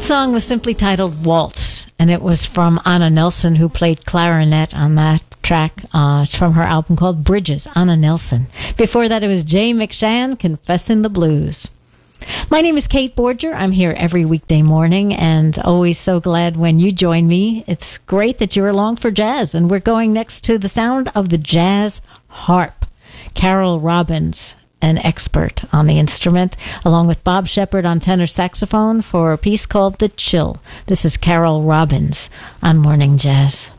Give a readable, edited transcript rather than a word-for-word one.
song was simply titled Waltz, and it was from Anna Nelson, who played clarinet on that track. It's from her album called Bridges, Anna Nelson. Before that, it was Jay McShann, Confessing the Blues. My name is Kate Borger. I'm here every weekday morning, and always so glad when you join me. It's great that you're along for jazz, and we're going next to the sound of the jazz harp. Carol Robbins, an expert on the instrument, along with Bob Shepard on tenor saxophone for a piece called The Chill. This is Carol Robbins on Morning Jazz.